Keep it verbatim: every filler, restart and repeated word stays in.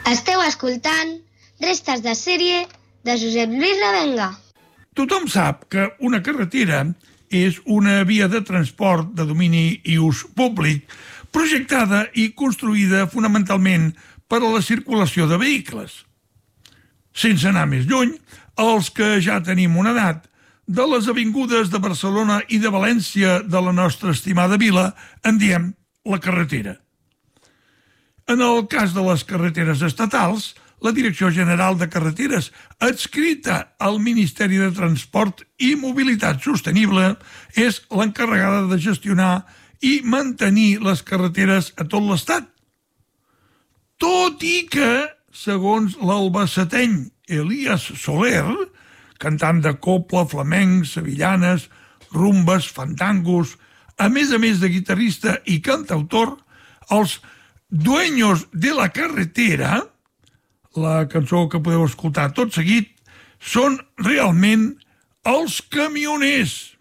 Esteu escoltant Restes de sèrie de Josep Lluís Revenga. Tothom sap que una carretera és una via de transport de domini i ús públic projectada i construïda fonamentalment per a la circulació de vehicles. Sense anar més lluny, els que ja tenim una edat, de les avingudes de Barcelona i de València de la nostra estimada vila en diem la carretera. En el cas de les carreteres estatals, la Direcció General de Carreteres, adscrita al Ministeri de Transport i Mobilitat Sostenible, és l'encarregada de gestionar i mantenir les carreteres a tot l'Estat. Tot i que, segons l'albaceteny Elias Soler, cantant de copla, flamenc, sevillanes, rumbes, fandangos, a més a més de guitarrista i cantautor, els dueños de la carretera, la cançó que podeu escoltar tot seguit, són realment els camioners.